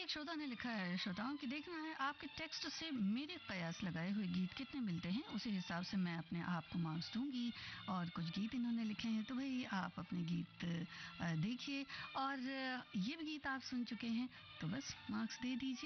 एक श्रोता ने लिखा है, श्रोताओं की देखना है आपके टेक्स्ट से मेरे कयास लगाए हुए गीत कितने मिलते हैं, उसी हिसाब से मैं अपने आप को मार्क्स दूंगी। और कुछ गीत इन्होंने लिखे हैं, तो भाई आप अपने गीत देखिए। और ये भी गीत आप सुन चुके हैं, तो बस मार्क्स दे दीजिए।